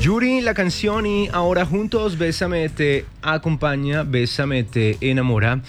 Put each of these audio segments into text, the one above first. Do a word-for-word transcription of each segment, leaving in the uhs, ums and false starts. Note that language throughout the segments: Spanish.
Yuri, la canción, y ahora juntos, Bésame te acompaña, Bésame te enamora.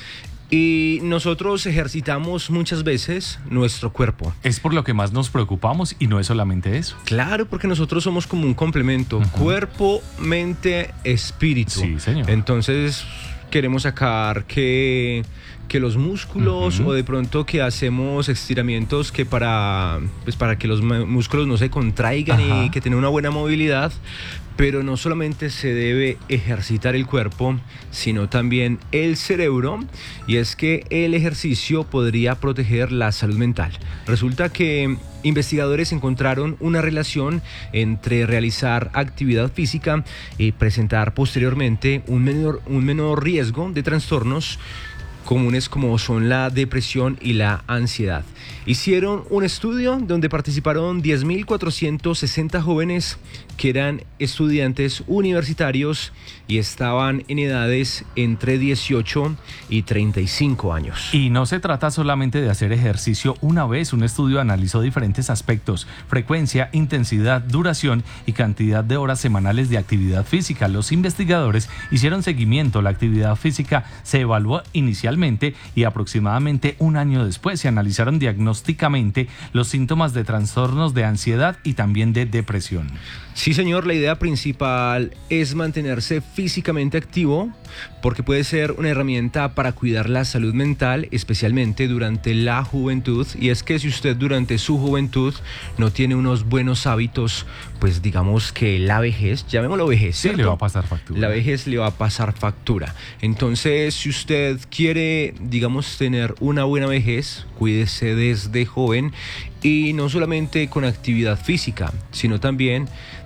Y nosotros ejercitamos muchas veces nuestro cuerpo. Es por lo que más nos preocupamos y no es solamente eso. Claro, porque nosotros somos como un complemento, uh-huh. Cuerpo, mente, espíritu. Sí, señor. Entonces queremos sacar que, que los músculos, uh-huh. o de pronto que hacemos estiramientos que para, pues para que los músculos no se contraigan, uh-huh. y que tengan una buena movilidad. Pero no solamente se debe ejercitar el cuerpo, sino también el cerebro, y es que el ejercicio podría proteger la salud mental. Resulta que investigadores encontraron una relación entre realizar actividad física y presentar posteriormente un menor, un menor riesgo de trastornos comunes como son la depresión y la ansiedad. Hicieron un estudio donde participaron diez mil cuatrocientos sesenta jóvenes que eran estudiantes universitarios y estaban en edades entre dieciocho y treinta y cinco años. Y no se trata solamente de hacer ejercicio una vez. Un estudio analizó diferentes aspectos: frecuencia, intensidad, duración y cantidad de horas semanales de actividad física. Los investigadores hicieron seguimiento. La actividad física se evaluó inicialmente y aproximadamente un año después se analizaron diagnósticamente los síntomas de trastornos de ansiedad y también de depresión. Sí, señor, la idea principal es mantenerse físicamente activo porque puede ser una herramienta para cuidar la salud mental, especialmente durante la juventud. Y es que si usted durante su juventud no tiene unos buenos hábitos, pues digamos que la vejez, llamémoslo vejez, ¿cierto? Sí, le va a pasar factura. La vejez le va a pasar factura. Entonces, si usted quiere, digamos, tener una buena vejez, cuídese desde joven, y no solamente con actividad física, sino también,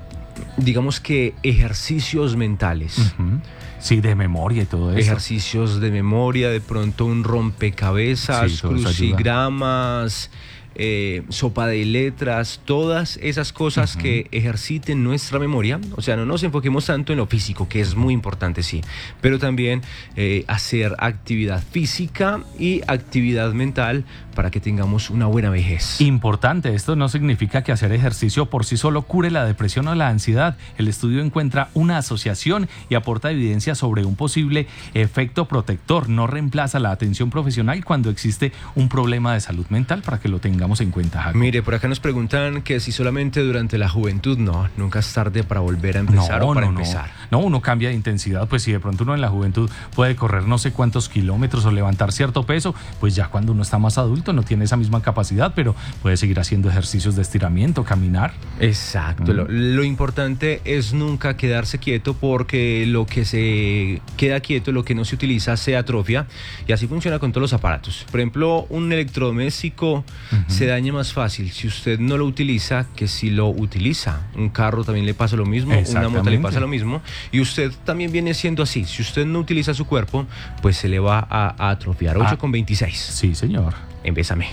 digamos que ejercicios mentales. Uh-huh. Sí, de memoria y todo eso. Ejercicios de memoria, de pronto un rompecabezas, sí, crucigramas, eh, sopa de letras, todas esas cosas, uh-huh. que ejerciten nuestra memoria. O sea, no nos enfoquemos tanto en lo físico, que es muy importante, sí, pero también eh, hacer actividad física y actividad mental para que tengamos una buena vejez. Importante, esto no significa que hacer ejercicio por sí solo cure la depresión o la ansiedad. El estudio encuentra una asociación y aporta evidencia sobre un posible efecto protector. No reemplaza la atención profesional cuando existe un problema de salud mental, para que lo tengamos en cuenta, Jaco. Mire, por acá nos preguntan que si solamente durante la juventud. No, nunca es tarde para volver a empezar no, o para no, empezar. No. no, uno cambia de intensidad, pues si de pronto uno en la juventud puede correr no sé cuántos kilómetros o levantar cierto peso, pues ya cuando uno está más adulto no tiene esa misma capacidad, pero puede seguir haciendo ejercicios de estiramiento, caminar. Exacto. Mm. Lo, lo importante es nunca quedarse quieto, porque lo que se queda quieto, lo que no se utiliza, se atrofia, y así funciona con todos los aparatos. Por ejemplo, un electrodoméstico uh-huh. se daña más fácil si usted no lo utiliza que si lo utiliza. Un carro también le pasa lo mismo, una moto le pasa lo mismo, y usted también viene siendo así. Si usted no utiliza su cuerpo, pues se le va a, a atrofiar. ocho con veintiséis. Sí, señor. En Bésame.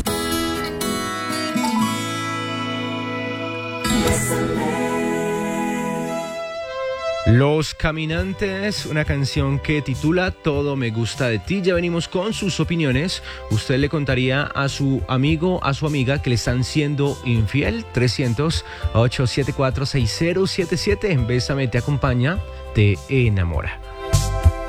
Los Caminantes, una canción que titula Todo me gusta de ti. Ya venimos con sus opiniones. ¿Usted le contaría a su amigo, a su amiga, que le están siendo infiel? trescientos, ochocientos setenta y cuatro, sesenta setenta y siete. En Bésame te acompaña, te enamora.